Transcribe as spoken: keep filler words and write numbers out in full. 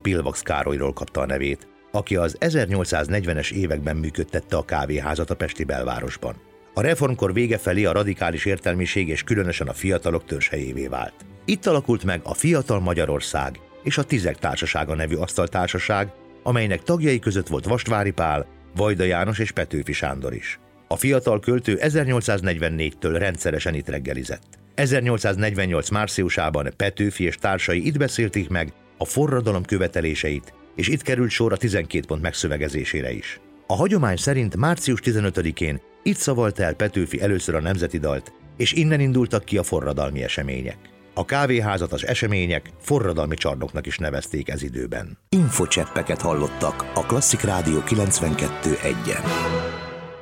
Pilvax Károlyról kapta a nevét, aki az ezernyolcszáznegyvenes években működtette a kávéházat a pesti belvárosban. A reformkor vége felé a radikális értelmiség és különösen a fiatalok törzshelyévé vált. Itt alakult meg a Fiatal Magyarország és a Tizek Társasága nevű asztaltársaság, amelynek tagjai között volt Vasvári Pál, Vajda János és Petőfi Sándor is. A fiatal költő ezernyolcszáznegyvennégytől rendszeresen itt reggelizett. ezernyolcszáznegyvennyolc márciusában Petőfi és társai itt beszélték meg a forradalom követeléseit, és itt került sor a tizenkét pont megszövegezésére is. A hagyomány szerint március tizenötödikén itt szavalta el Petőfi először a nemzeti dalt, és innen indultak ki a forradalmi események. A kávéházat az események forradalmi csarnoknak is nevezték ez időben. Infocseppeket hallottak a Klasszik Rádió kilencvenkettő egyen.